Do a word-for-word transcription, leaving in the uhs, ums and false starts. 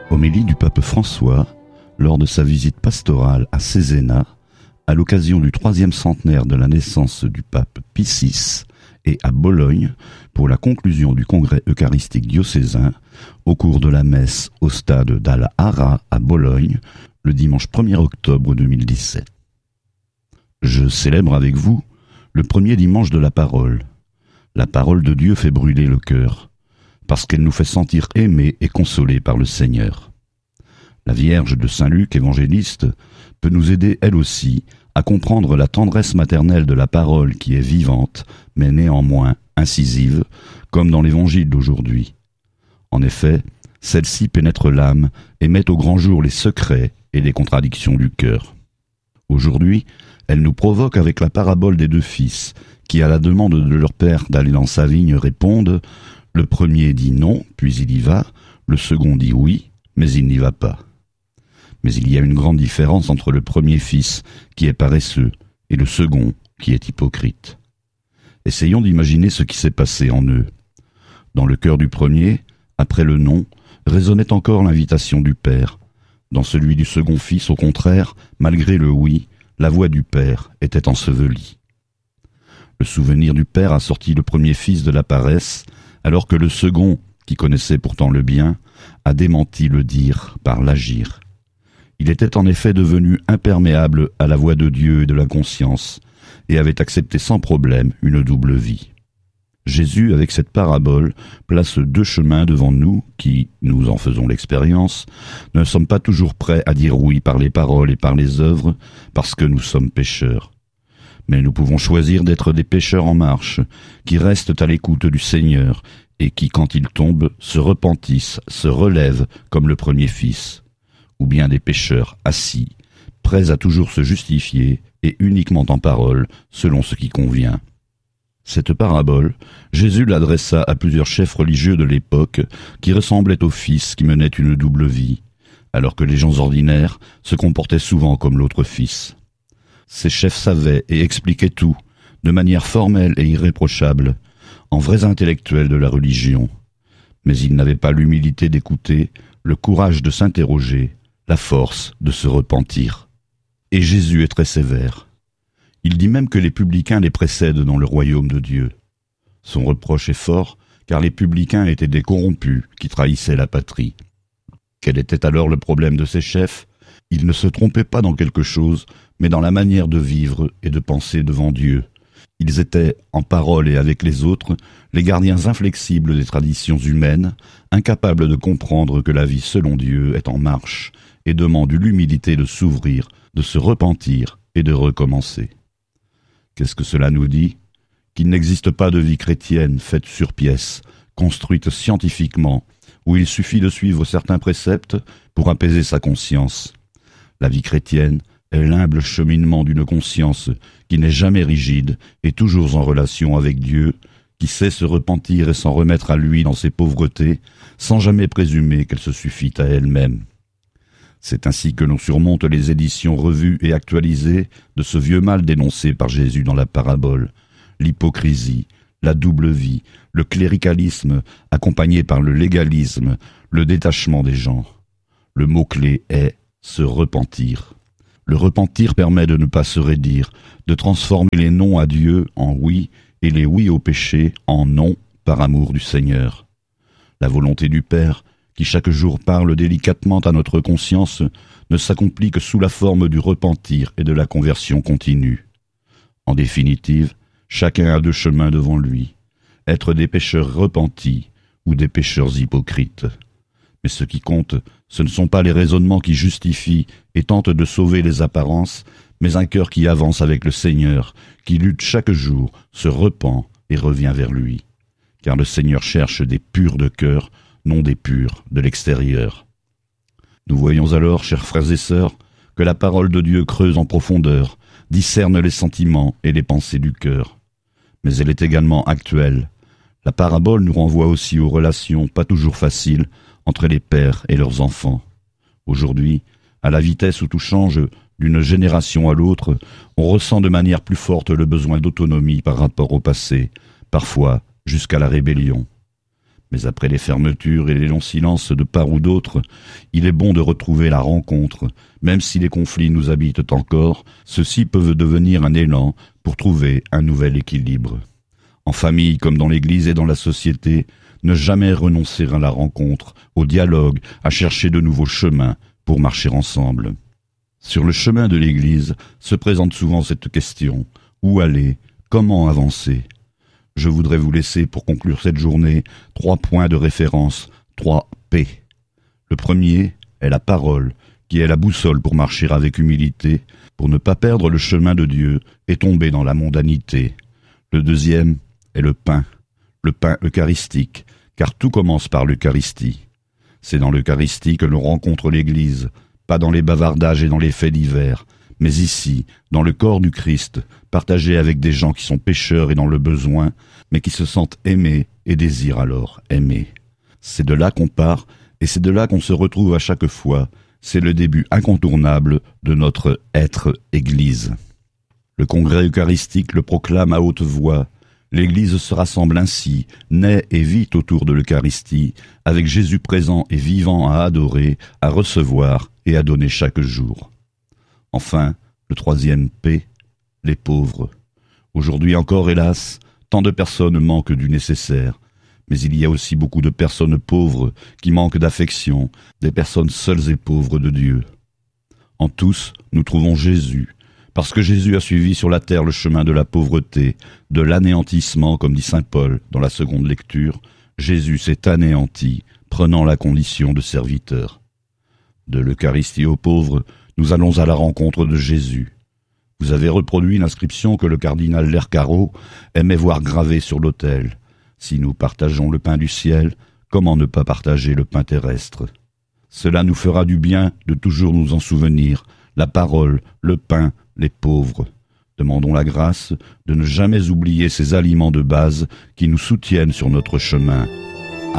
Homélie du pape François lors de sa visite pastorale à Cesena, à l'occasion du troisième centenaire de la naissance du pape Pie six et à Bologne pour la conclusion du congrès eucharistique diocésain au cours de la messe au stade d'Al Hara à Bologne le dimanche premier octobre deux mille dix-sept. Je célèbre avec vous le premier dimanche de la parole. La parole de Dieu fait brûler le cœur, parce qu'elle nous fait sentir aimés et consolés par le Seigneur. La Vierge de Saint Luc, évangéliste, peut nous aider elle aussi à comprendre la tendresse maternelle de la parole qui est vivante, mais néanmoins incisive, comme dans l'évangile d'aujourd'hui. En effet, celle-ci pénètre l'âme et met au grand jour les secrets et les contradictions du cœur. Aujourd'hui, elle nous provoque avec la parabole des deux fils, qui, à la demande de leur père d'aller dans sa vigne, répondent « Le premier dit non, puis il y va, le second dit oui, mais il n'y va pas. » Mais il y a une grande différence entre le premier fils, qui est paresseux, et le second, qui est hypocrite. Essayons d'imaginer ce qui s'est passé en eux. Dans le cœur du premier, après le non, résonnait encore l'invitation du père. Dans celui du second fils, au contraire, malgré le oui, la voix du père était ensevelie. Le souvenir du père a sorti le premier fils de la paresse, alors que le second, qui connaissait pourtant le bien, a démenti le dire par l'agir. Il était en effet devenu imperméable à la voix de Dieu et de la conscience, et avait accepté sans problème une double vie. Jésus, avec cette parabole, place deux chemins devant nous qui, nous en faisons l'expérience, ne sommes pas toujours prêts à dire oui par les paroles et par les œuvres, parce que nous sommes pécheurs. Mais nous pouvons choisir d'être des pécheurs en marche, qui restent à l'écoute du Seigneur, et qui, quand ils tombent, se repentissent, se relèvent comme le premier fils, ou bien des pécheurs assis, prêts à toujours se justifier, et uniquement en parole, selon ce qui convient. Cette parabole, Jésus l'adressa à plusieurs chefs religieux de l'époque qui ressemblaient aux fils qui menaient une double vie, alors que les gens ordinaires se comportaient souvent comme l'autre fils. Ces chefs savaient et expliquaient tout, de manière formelle et irréprochable, en vrais intellectuels de la religion. Mais ils n'avaient pas l'humilité d'écouter, le courage de s'interroger, la force de se repentir. Et Jésus est très sévère. Il dit même que les publicains les précèdent dans le royaume de Dieu. Son reproche est fort, car les publicains étaient des corrompus qui trahissaient la patrie. Quel était alors le problème de ces chefs ? Ils ne se trompaient pas dans quelque chose, mais dans la manière de vivre et de penser devant Dieu. Ils étaient, en parole et avec les autres, les gardiens inflexibles des traditions humaines, incapables de comprendre que la vie selon Dieu est en marche et demande l'humilité de s'ouvrir, de se repentir et de recommencer. Qu'est-ce que cela nous dit ? Qu'il n'existe pas de vie chrétienne faite sur pièce, construite scientifiquement, où il suffit de suivre certains préceptes pour apaiser sa conscience. La vie chrétienne est l'humble cheminement d'une conscience qui n'est jamais rigide et toujours en relation avec Dieu, qui sait se repentir et s'en remettre à lui dans ses pauvretés, sans jamais présumer qu'elle se suffit à elle-même. C'est ainsi que l'on surmonte les éditions revues et actualisées de ce vieux mal dénoncé par Jésus dans la parabole, l'hypocrisie, la double vie, le cléricalisme accompagné par le légalisme, le détachement des gens. Le mot-clé est « se repentir ». Le repentir permet de ne pas se raidir, de transformer les non à Dieu en oui et les oui au péché en non par amour du Seigneur. La volonté du Père, qui chaque jour parle délicatement à notre conscience, ne s'accomplit que sous la forme du repentir et de la conversion continue. En définitive, chacun a deux chemins devant lui, être des pécheurs repentis ou des pécheurs hypocrites. Mais ce qui compte, ce ne sont pas les raisonnements qui justifient et tentent de sauver les apparences, mais un cœur qui avance avec le Seigneur, qui lutte chaque jour, se repent et revient vers lui. Car le Seigneur cherche des purs de cœur, non des purs de l'extérieur. Nous voyons alors, chers frères et sœurs, que la parole de Dieu creuse en profondeur, discerne les sentiments et les pensées du cœur. Mais elle est également actuelle. La parabole nous renvoie aussi aux relations pas toujours faciles entre les pères et leurs enfants. Aujourd'hui, à la vitesse où tout change d'une génération à l'autre, on ressent de manière plus forte le besoin d'autonomie par rapport au passé, parfois jusqu'à la rébellion. Mais après les fermetures et les longs silences de part ou d'autre, il est bon de retrouver la rencontre. Même si les conflits nous habitent encore, ceux-ci peuvent devenir un élan pour trouver un nouvel équilibre. En famille comme dans l'Église et dans la société, ne jamais renoncer à la rencontre, au dialogue, à chercher de nouveaux chemins pour marcher ensemble. Sur le chemin de l'Église se présente souvent cette question: où aller? Comment avancer? Je voudrais vous laisser pour conclure cette journée trois points de référence, trois P. Le premier est la parole, qui est la boussole pour marcher avec humilité, pour ne pas perdre le chemin de Dieu et tomber dans la mondanité. Le deuxième est le pain, le pain eucharistique, car tout commence par l'Eucharistie. C'est dans l'Eucharistie que l'on rencontre l'Église, pas dans les bavardages et dans les faits divers, mais ici, dans le corps du Christ, partagé avec des gens qui sont pécheurs et dans le besoin, mais qui se sentent aimés et désirent alors aimer. C'est de là qu'on part, et c'est de là qu'on se retrouve à chaque fois. C'est le début incontournable de notre être Église. Le congrès eucharistique le proclame à haute voix. L'Église se rassemble ainsi, naît et vit autour de l'Eucharistie, avec Jésus présent et vivant à adorer, à recevoir et à donner chaque jour. Enfin, le troisième P, les pauvres. Aujourd'hui encore, hélas, tant de personnes manquent du nécessaire, mais il y a aussi beaucoup de personnes pauvres qui manquent d'affection, des personnes seules et pauvres de Dieu. En tous, nous trouvons Jésus, parce que Jésus a suivi sur la terre le chemin de la pauvreté, de l'anéantissement, comme dit saint Paul dans la seconde lecture. Jésus s'est anéanti, prenant la condition de serviteur. De l'Eucharistie aux pauvres, nous allons à la rencontre de Jésus. Vous avez reproduit l'inscription que le cardinal Lercaro aimait voir gravée sur l'autel. Si nous partageons le pain du ciel, comment ne pas partager le pain terrestre? Cela nous fera du bien de toujours nous en souvenir, la parole, le pain, les pauvres. Demandons la grâce de ne jamais oublier ces aliments de base qui nous soutiennent sur notre chemin.